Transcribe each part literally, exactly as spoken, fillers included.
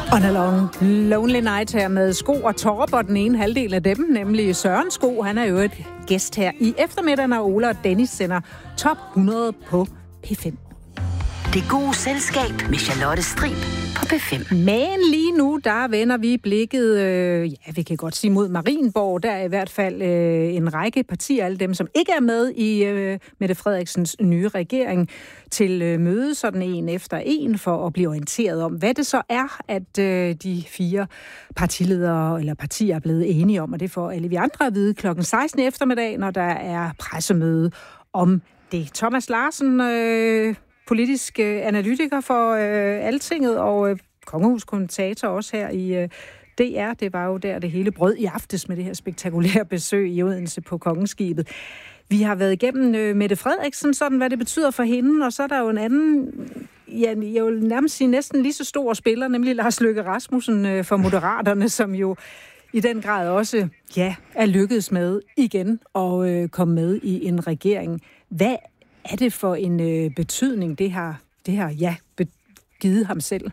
On a long, lonely night her med Sko og Torp, og den ene halvdel af dem, nemlig Søren Sko. Han er jo et gæst her i eftermiddagen, og Ola og Dennis sender top hundrede på P fem. Det gode selskab med Charlotte Strib på P fem. Men lige nu, der vender vi blikket, øh, ja, vi kan godt sige mod Marienborg. Der er i hvert fald øh, en række partier, alle dem, som ikke er med i øh, Mette Frederiksens nye regering, til øh, møde sådan en efter en for at blive orienteret om, hvad det så er, at øh, de fire partiledere eller partier er blevet enige om. Og det får alle vi andre at vide klokken seksten eftermiddag, når der er pressemøde om det. Thomas Larsen, øh, politisk øh, analytiker for øh, Altinget og øh, kongehuskommentator også her i øh, D R. Det var jo der, det hele brød i aftes med det her spektakulære besøg i Odense på Kongeskibet. Vi har været igennem øh, Mette Frederiksen, sådan hvad det betyder for hende, og så er der jo en anden, ja, jeg vil nærmest sige næsten lige så stor spiller, nemlig Lars Løkke Rasmussen øh, for Moderaterne, som jo i den grad også, ja, er lykkedes med igen at øh, komme med i en regering. Hvad er det for en øh, betydning, det har, det har ja, be- givet ham selv?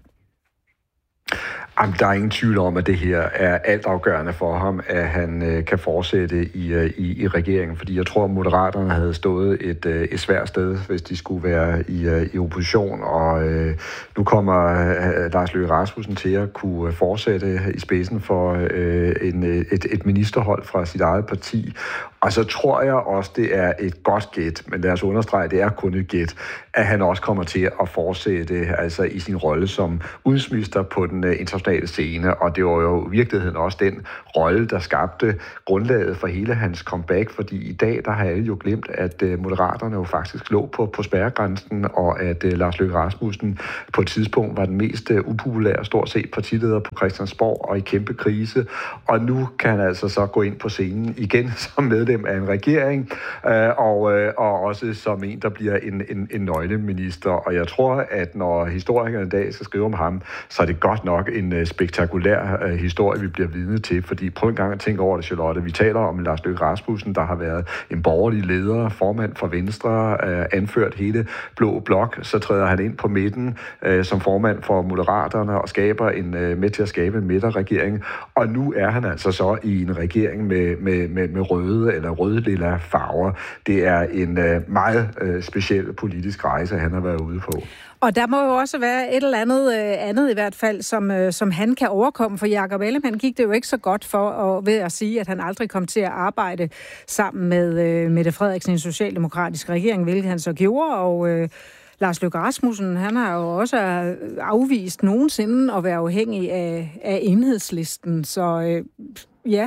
Jamen, der er ingen tvivl om, at det her er altafgørende for ham, at han øh, kan fortsætte i, øh, i, i regeringen. Fordi jeg tror, at Moderaterne havde stået et, øh, et svært sted, hvis de skulle være i, øh, i opposition. Og øh, nu kommer øh, Lars Løkke Rasmussen til at kunne fortsætte i spidsen for øh, en, et, et ministerhold fra sit eget parti. Og så tror jeg også, det er et godt gæt, men lad os understrege, det er kun et gæt, at han også kommer til at fortsætte altså i sin rolle som udenrigsminister på den uh, internationale scene. Og det var jo i virkeligheden også den rolle, der skabte grundlaget for hele hans comeback, fordi i dag, der har alle jo glemt, at uh, Moderaterne jo faktisk lå på, på spærregrænsen, og at uh, Lars Løkke Rasmussen på et tidspunkt var den mest uh, upopulære, stort set partileder på Christiansborg og i kæmpe krise. Og nu kan han altså så gå ind på scenen igen som medlem af en regering, øh, og, øh, og også som en, der bliver en, en, en nøgleminister. Og jeg tror, at når historikerne i dag skal skrive om ham, så er det godt nok en uh, spektakulær uh, historie, vi bliver vidne til. Fordi prøv en gang at tænke over det, Charlotte. Vi taler om Lars Løkke Rasmussen, der har været en borgerlig leder, formand for Venstre, uh, anført hele Blå Blok. Så træder han ind på midten uh, som formand for Moderaterne og skaber en, uh, med til at skabe en midterregering. Og nu er han altså så i en regering med, med, med, med røde eller røde-lilla farver. Det er en øh, meget øh, speciel politisk rejse, han har været ude på. Og der må jo også være et eller andet øh, andet i hvert fald, som, øh, som han kan overkomme. For Jakob Ellemann gik det jo ikke så godt for og ved at sige, at han aldrig kom til at arbejde sammen med øh, Mette Frederiksen i en socialdemokratisk regering, hvilket han så gjorde. Og øh, Lars Løkke Rasmussen, han har jo også afvist nogensinde at være afhængig af, af Enhedslisten. Så øh, ja...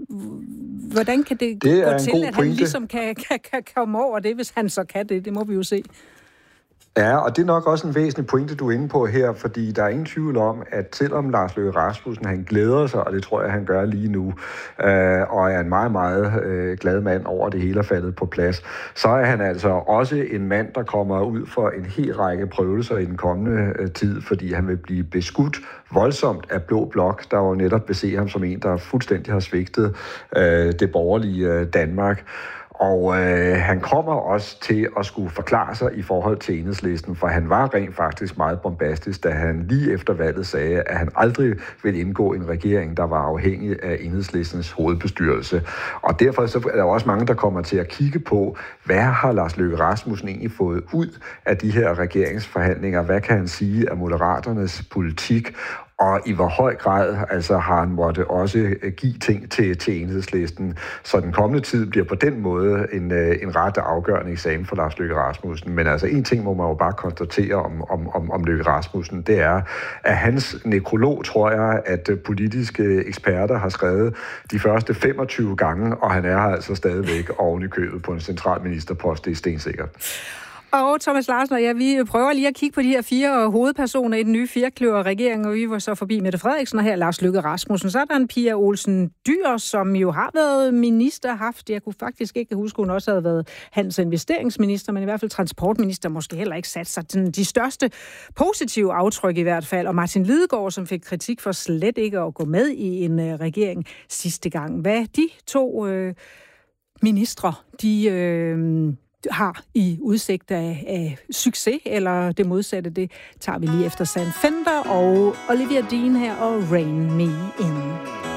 Hvordan kan det, det gå til, at han ligesom kan, kan, kan komme over det, hvis han så kan det? Det må vi jo se. Ja, og det er nok også en væsentlig pointe, du er inde på her, fordi der er ingen tvivl om, at selvom Lars Løkke Rasmussen, han glæder sig, og det tror jeg, han gør lige nu, øh, og er en meget, meget øh, glad mand over det hele er faldet på plads, så er han altså også en mand, der kommer ud for en hel række prøvelser i den kommende øh, tid, fordi han vil blive beskudt voldsomt af Blå Blok, der jo netop vil se ham som en, der fuldstændig har svigtet øh, det borgerlige øh, Danmark. Og øh, han kommer også til at skulle forklare sig i forhold til Enhedslisten, for han var rent faktisk meget bombastisk, da han lige efter valget sagde, at han aldrig ville indgå en regering, der var afhængig af Enhedslistens hovedbestyrelse. Og derfor så er der også mange, der kommer til at kigge på, hvad har Lars Løkke Rasmussen egentlig fået ud af de her regeringsforhandlinger? Hvad kan han sige af Moderaternes politik? Og i hvor høj grad altså, har han måtte også give ting til, til Enhedslisten. Så den kommende tid bliver på den måde en, en ret afgørende eksamen for Lars Løkke Rasmussen. Men altså en ting må man jo bare konstatere om, om, om, om Løkke Rasmussen, det er, at hans nekrolog, tror jeg, at politiske eksperter har skrevet de første femogtyve gange, og han er altså stadigvæk oven i købet på en central ministerpost, det er stensikkert. Og Thomas Larsen og jeg, vi prøver lige at kigge på de her fire hovedpersoner i den nye firkløver-regering, og vi var så forbi Mette Frederiksen og her Lars Løkke Rasmussen. Så er der en Pia Olsen Dyhr, som jo har været minister, haft, jeg kunne faktisk ikke huske, hun også havde været handels- og investeringsminister, men i hvert fald transportminister, måske heller ikke sat sig til de største positive aftryk i hvert fald. Og Martin Lidegaard, som fik kritik for slet ikke at gå med i en uh, regering sidste gang. Hvad de to øh, ministre, de... Øh, har i udsigt af, af succes, eller det modsatte, det tager vi lige efter Sam Fender og Olivia Dean her og Rain Me In.